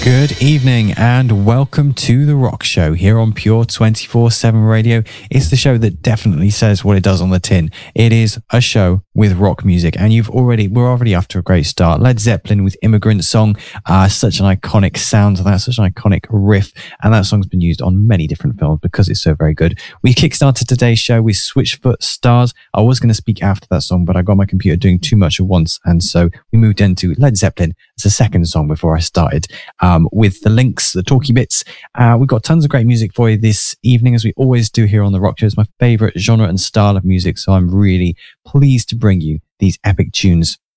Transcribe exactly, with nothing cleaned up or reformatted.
Good evening and welcome to The Rock Show here on Pure twenty-four seven Radio. It's the show that definitely says what it does on the tin. It is a show with rock music, and you've already, we're already off to a great start. Led Zeppelin with Immigrant Song, uh, such an iconic sound, that's such an iconic riff, and that song's been used on many different films because it's so very good. We kickstarted today's show with Switchfoot Stars. I was going to speak after that song, but I got my computer doing too much at once, and so we moved into Led Zeppelin as a second song before I started. Um, with the links, the talky bits. Uh, we've got tons of great music for you this evening, as we always do here on The Rock Show. It's my favourite genre and style of music, so I'm really pleased to bring you these epic tunes